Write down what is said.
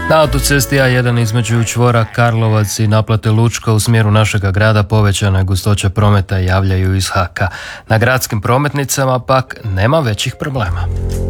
Na autocesti A1 između čvora Karlovac i naplate Lučko u smjeru našega grada povećana je gustoća prometa, javljaju iz HAK-a. Na gradskim prometnicama pak nema većih problema.